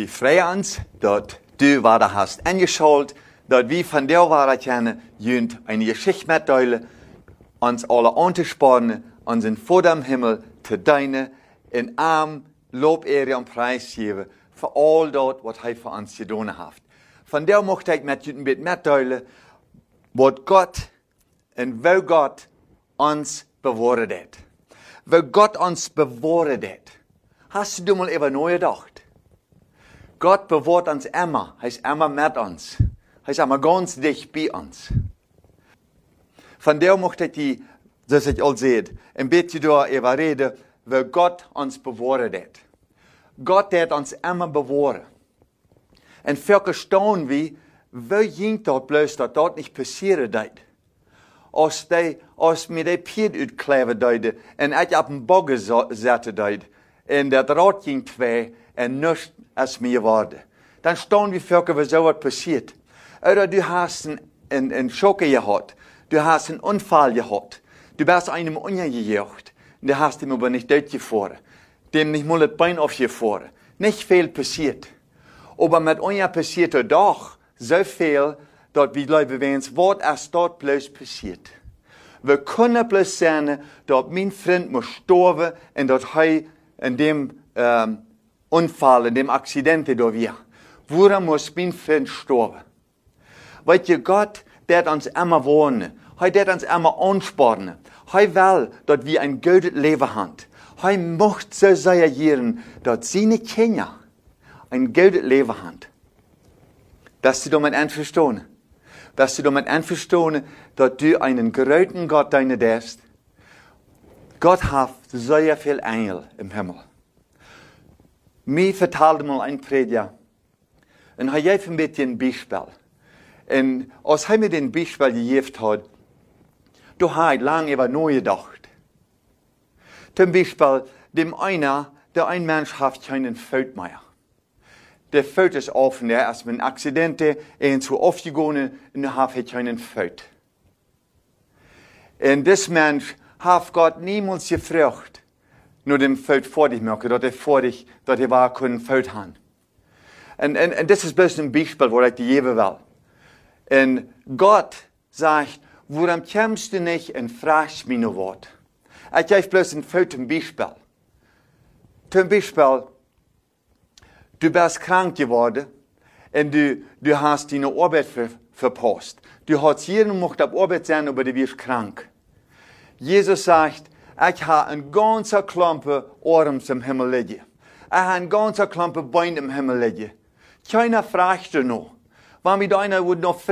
wir freuen uns, dass du weiter hast angeschaut, dass wir von der Wahrheit kennen, jünd eine Geschichte mitteilen, uns alle anzuspornen, unseren Vater im Himmel zu dienen, in Arm, Lob, Ehre und Preis geben, für all das, was er für uns getan hat. Von der möchte ich mit jüden mitteilen, was Gott und wo Gott uns bewahrt hat. Wo Gott uns bewahrt hat. Hast du mal über neu gedacht? Gott bewahrt uns immer. Er ist immer mit uns. Er ist immer ganz dicht bei uns. Von der möchte ich, dass ich all seht, ein bisschen darüber reden, wo Gott uns bewahrt hat. Gott hat uns immer bewahrt. Und verstehen wir, wo ging das bloß, dass das nicht passieren darf. Als mir die Piet uitkleven deed, en ik op een bogge zetten deed, en dat Rad ging twee, en nichts als mir wurde. Dann stehen wir für, was so was passiert. Oder du hast einen Schocke gehabt, du hast einen Unfall gehabt, du bist einem umgejagt, und du hast ihm aber nicht durchgefahren, dem nicht mal das Bein aufgefahren. Nicht viel passiert. Aber mit uns passiert doch so viel, dass wir glauben, wenn es was als dort bloß passiert. Wir können bloß sagen, dass mein Freund muss sterben und dass er in dem Unfall, in dem Accident da war. Woran muss mein Freund sterben? Weil Gott, der uns immer wohnen, der uns immer anspornen. Er will, dass wir ein gutes Leben haben. Er möchte so sehr, dass seine Kinder ein gutes Leben haben. Dass sie damit einverstehen. Dass du damit einverstehen, dass du einen großen Gott deine hast. Gott hat sehr viel Engel im Himmel. Mir vertelde mal ein Prediger. Und er gab ein bisschen ein Beispiel. Und als er mir den Beispiel gegeben hat, da habe ich lange über neu gedacht. Zum Beispiel, der ein Mensch hat keinen Fout mehr. Der Fout ist offen, der ist mit einem Accident zu aufgegangen und dann hat er keinen Fout. Und das Mensch hat Gott niemals gefragt, nur den Fout vor dich machen, dass er war keinen Fout haben. Und das ist bloß ein Beispiel, wo ich dir geben will. Und Gott sagt, warum kommst du nicht und fragst mich noch was? Ich gebe bloß ein Fout ein Beispiel. Zum Beispiel, du bist krank geworden und du hast deine Arbeit verpasst. Du hast jeden Morgen auf Arbeit sein, aber du wirst krank. Jesus sagt, ich habe eine ganze Klumpe Ohren im Himmel liegen. Ich habe eine ganze Klumpe Beine im Himmel liegen. Keiner fragt noch. Wenn mir da einer noch